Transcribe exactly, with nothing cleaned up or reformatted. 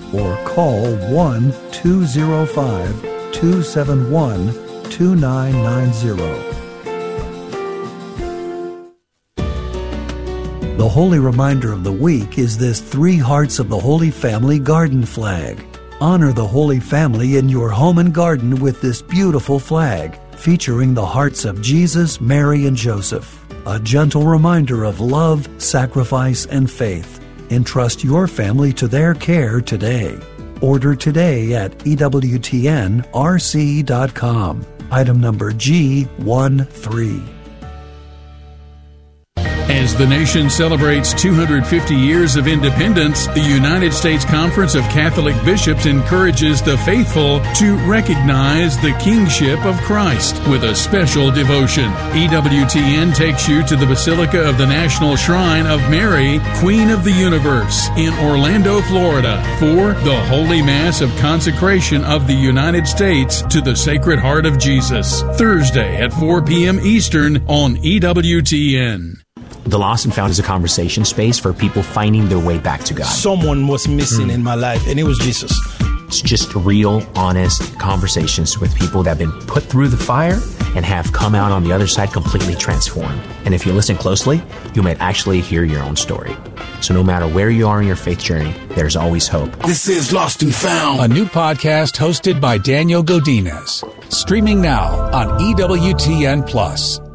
or call one two zero five, two seven one, two nine nine zero. The holy reminder of the week is this Three Hearts of the Holy Family garden flag. Honor the Holy Family in your home and garden with this beautiful flag, featuring the hearts of Jesus, Mary, and Joseph. A gentle reminder of love, sacrifice, and faith. Entrust your family to their care today. Order today at E W T N R C dot com. Item number G one three. As the nation celebrates two hundred fifty years of independence, the United States Conference of Catholic Bishops encourages the faithful to recognize the kingship of Christ with a special devotion. E W T N takes you to the Basilica of the National Shrine of Mary, Queen of the Universe, in Orlando, Florida, for the Holy Mass of Consecration of the United States to the Sacred Heart of Jesus, Thursday at four p.m. Eastern on E W T N. The Lost and Found is a conversation space for people finding their way back to God. Someone was missing mm. in my life, and it was Jesus. It's just real, honest conversations with people that have been put through the fire and have come out on the other side completely transformed. And if you listen closely, you might actually hear your own story. So no matter where you are in your faith journey, there's always hope. This is Lost and Found, a new podcast hosted by Daniel Godinez. Streaming now on E W T N Plus.